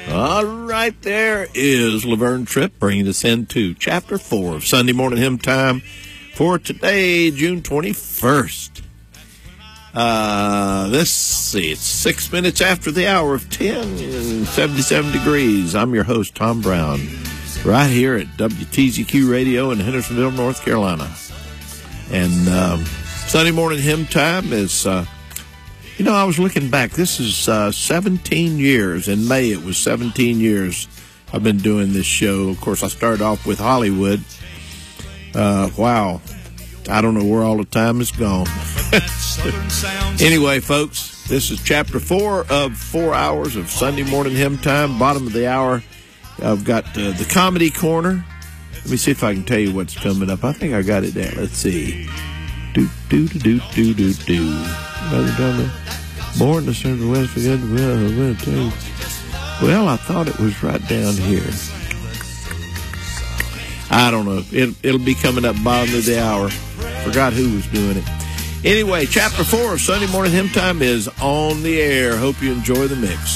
All right, there is Laverne Tripp bringing us into Chapter 4 of Sunday Morning Hymn Time for today, June 21st. Let's see, it's 6 minutes after the hour of 10 and 77 degrees. I'm your host, Tom Brown, right here at WTZQ Radio in Hendersonville, North Carolina. And Sunday Morning Hymn Time is... I was looking back. This is 17 years. In May, it was 17 years I've been doing this show. Of course, I started off with Hollywood. Wow. I don't know where all the time has gone. Anyway, folks, this is Chapter 4 of 4 hours of Sunday Morning Hymn Time. Bottom of the hour, I've got the Comedy Corner. Let me see if I can tell you what's coming up. I think I got it there. Let's see. Born to serve the West for good. Well, I thought it was right down here. I don't know. It'll be coming up bottom of the hour. Forgot who was doing it. Anyway, Chapter 4 of Sunday Morning Hymn Time is on the air. Hope you enjoy the mix.